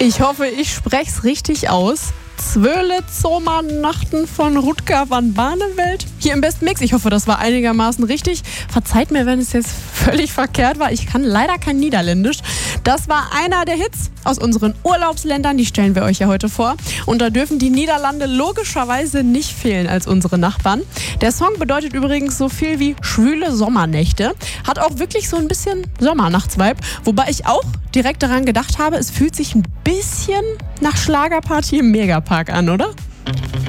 Ich hoffe, ich spreche es richtig aus. Zwöle Sommernachten von Rutger van Barneveld. Hier im Besten Mix. Ich hoffe, das war einigermaßen richtig. Verzeiht mir, wenn es jetzt völlig verkehrt war. Ich kann leider kein Niederländisch. Das war einer der Hits aus unseren Urlaubsländern. Die stellen wir euch ja heute vor. Und da dürfen die Niederlande logischerweise nicht fehlen als unsere Nachbarn. Der Song bedeutet übrigens so viel wie schwüle Sommernächte. Hat auch wirklich so ein bisschen Sommernachtsvibe. Wobei ich auch direkt daran gedacht habe, es fühlt sich ein bisschen nach Schlagerparty im Megapark an, oder?